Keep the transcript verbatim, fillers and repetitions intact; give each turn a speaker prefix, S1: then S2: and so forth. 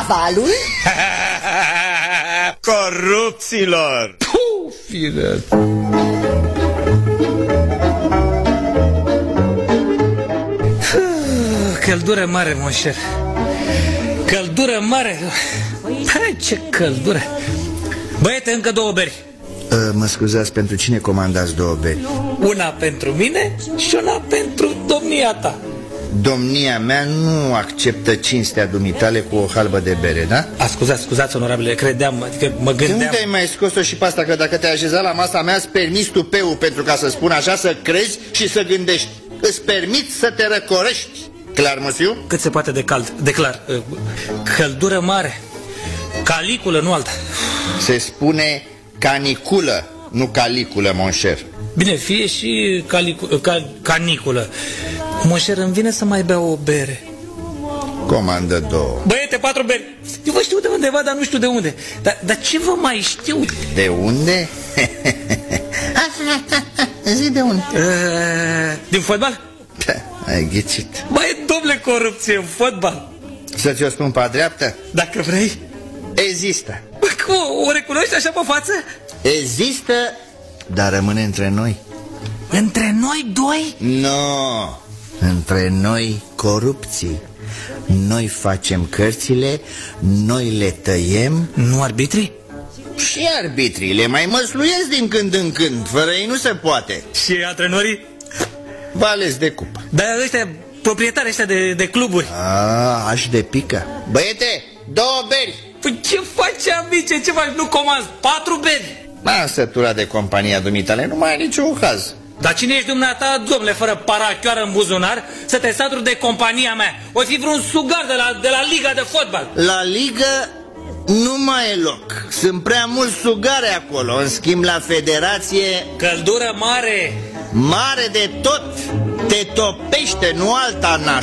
S1: cavalul?
S2: Corupților!
S3: Puh, fire. Căldură mare, mon cher. Căldură mare. Hai, ce căldură. Băiete, încă două beri.
S4: uh, Mă scuzați, pentru cine comandați două beri?
S3: Una pentru mine și una pentru domnia ta.
S4: Domnia mea nu acceptă cinstea dumitale cu o halbă de bere, da?
S3: A, scuzați, scuzați, onorabile, credeam, adică mă gândeam...
S4: Unde ai mai scos-o și pe asta, că dacă te-ai așezat la masa mea, îți permiți tupeul, pentru ca să spun așa, să crezi și să gândești. Îți permiți să te răcorești. Clar, măsiu?
S3: Cât se poate de cald, de clar. Căldură mare. Caliculă, nu alta.
S4: Se spune caniculă, nu caliculă, mon cher.
S3: Bine, fie și calicu- ca, caniculă. Mon cher, îmi vine să mai beau o bere.
S4: Comandă două.
S3: Băiete, patru beri. Eu vă știu de undeva, dar nu știu de unde. Dar, dar ce vă mai știu?
S4: De unde? Zi de unde?
S3: Uh, din fotbal?
S4: Da, ai ghicit.
S3: Băi, domnule, corupție în fotbal.
S4: Să ți-o spun pe dreaptă?
S3: Dacă vrei.
S4: Există.
S3: Bă, cum, o recunoști așa pe față?
S4: Există, dar rămâne între noi.
S3: Între noi doi?
S4: No, între noi corupții. Noi facem cărțile, noi le tăiem.
S3: Nu arbitrii?
S4: Și arbitrii le mai măsluiesc din când în când. Fără ei nu se poate.
S3: Și antrenorii?
S4: Vales de cupă.
S3: Dar ăștia, proprietarii ăștia de, de cluburi.
S4: A, aș de pică. Băiete, două beri.
S3: Păi ce faci, amice? Ce faci? Nu comanzi patru beri?
S4: M-am săturat de compania dumitale, nu mai ai niciun caz.
S3: Dar cine ești dumneata, domnule, fără parachioară în buzunar, să te saturi de compania mea? O fi vreun sugar de la, de la liga de fotbal.
S4: La ligă nu mai e loc. Sunt prea mulți sugare acolo. În schimb, la federație...
S3: Căldură mare.
S4: Mare de tot. Te topește, nu alta, naș.